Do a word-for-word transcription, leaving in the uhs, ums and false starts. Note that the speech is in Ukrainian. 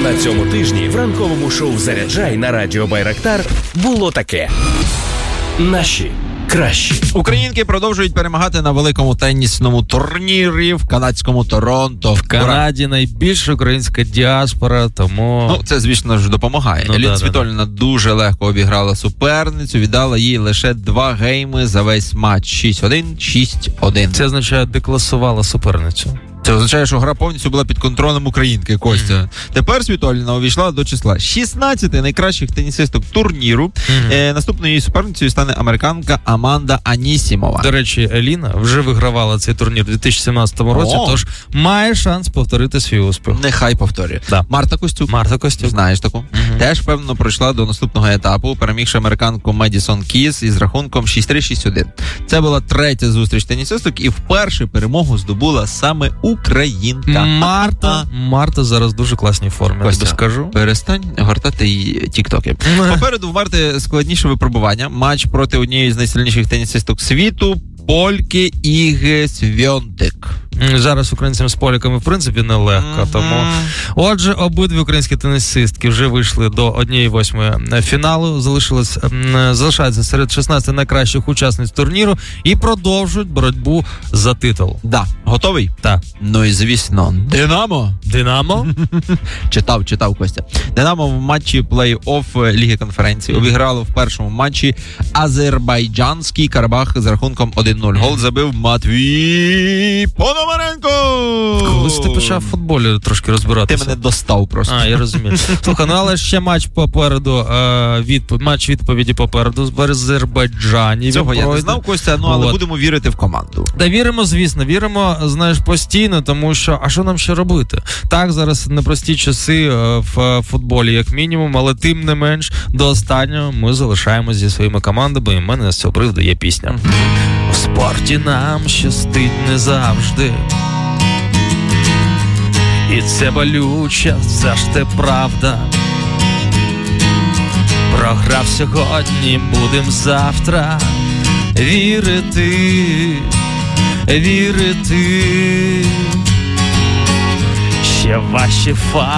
На цьому тижні в ранковому шоу «Заряджай» на радіо Байрактар було таке. Наші кращі. Українки продовжують перемагати на великому тенісному турнірі в канадському Торонто. В Канаді найбільша українська діаспора, тому... Ну, це, звісно ж, допомагає. Ну, Еліна да, Світоліна да. дуже легко обіграла суперницю, віддала їй лише два гейми за весь матч. шість один, шість один. Це означає, декласувала суперницю. Це означає, що гра повністю була під контролем українки, Костя. Mm-hmm. Тепер Світоліна увійшла до числа шістнадцяти найкращих тенісисток турніру. Mm-hmm. Е, наступною її суперницею стане американка Аманда Анісімова. До речі, Еліна вже вигравала цей турнір у дві тисячі сімнадцятому році, О! тож має шанс повторити свій успіх. Нехай повторює. Да. Марта Костюк. Марта Костюк. Знаєш таку. Mm-hmm. Теж, певно, пройшла до наступного етапу, перемігши американку Медісон Кіс із рахунком шість три шість один. Це була третя зустріч тенісисток і вперше перемогу здобула саме українка. Марта. Марта зараз в дуже класній формі, я тобі скажу. Перестань гортати її тіктоки. Попереду в Марти складніше випробування. Матч проти однієї з найсильніших тенісисток світу – польки Іги Свьонтик. Зараз українцям з поляками, в принципі, нелегко. Mm-hmm. Тому, отже, обидві українські тенісистки вже вийшли до однієї восьмої фіналу. Залишилось, залишаються серед шістнадцяти найкращих учасниць турніру і продовжують боротьбу за титул. Да. Готовий? Так. Ну і, звісно, Динамо. Динамо? читав, читав, Костя. Динамо в матчі плей-офф Ліги конференції mm-hmm. обіграло в першому матчі азербайджанський Карабах з рахунком один нуль. Гол забив Матвій Пономаренко! Коли ти почав в футболі трошки розбиратися? Ти мене достав просто. А, я розумію. Слухай, ну але ще матч попереду, е, відп... матч відповіді попереду з Азербайджані. Цього я не знав, Костя, ну але От. будемо вірити в команду. Та віримо, звісно, віримо, знаєш, постійно, тому що, а що нам ще робити? Так, зараз непрості часи е, в футболі, як мінімум, але тим не менш, до останнього ми залишаємося зі своїми командами, і в мене з цього приводу є пісня. У спорті нам щастить не завжди, і це болюча завжди правда. Програв сьогодні, будем завтра вірити, вірити. Ще ваші фа